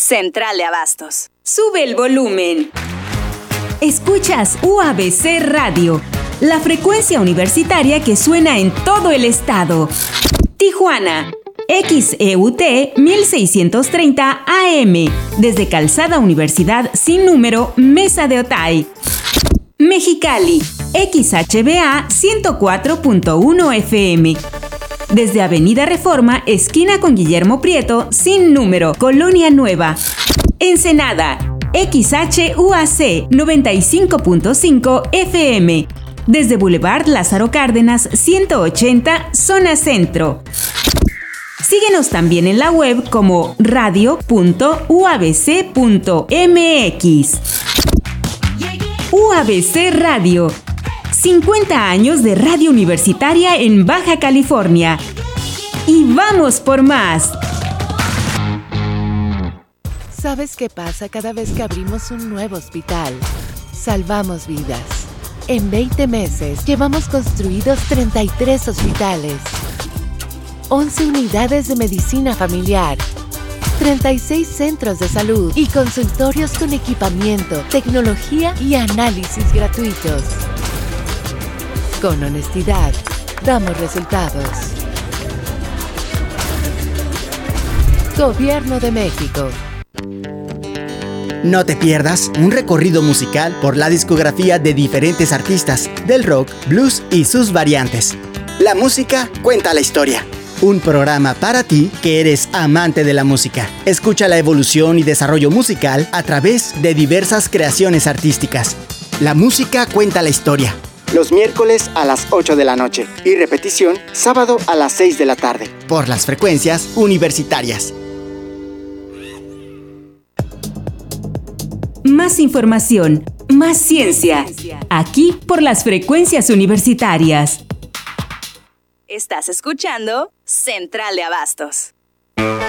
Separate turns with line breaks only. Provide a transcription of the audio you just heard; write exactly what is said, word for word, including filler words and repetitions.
Central de Abastos. Sube el volumen.
Escuchas U A B C Radio, la frecuencia universitaria que suena en todo el estado. Tijuana, X E U T mil seiscientos treinta A M, desde Calzada Universidad sin número, Mesa de Otay. Mexicali, X H B A ciento cuatro punto uno F M, desde Avenida Reforma, esquina con Guillermo Prieto, sin número, Colonia Nueva. Ensenada, X H U A C noventa y cinco punto cinco F M, desde Boulevard Lázaro Cárdenas ciento ochenta, zona centro. Síguenos también en la web como radio punto u a b c punto m x. U A B C Radio, cincuenta años de radio universitaria en Baja California. Y vamos por más.
¿Sabes qué pasa cada vez que abrimos un nuevo hospital? Salvamos vidas. En veinte meses llevamos construidos treinta y tres hospitales, once unidades de medicina familiar, treinta y seis centros de salud y consultorios con equipamiento, tecnología y análisis gratuitos. Con honestidad, damos resultados. Gobierno de México.
No te pierdas un recorrido musical por la discografía de diferentes artistas del rock, blues y sus variantes. La música cuenta la historia. Un programa para ti que eres amante de la música. Escucha la evolución y desarrollo musical a través de diversas creaciones artísticas. La música cuenta la historia. Los miércoles a las ocho de la noche y repetición sábado a las seis de la tarde por las frecuencias universitarias.
Más información, más ciencia, aquí por las frecuencias universitarias.
Estás escuchando Central de Abastos.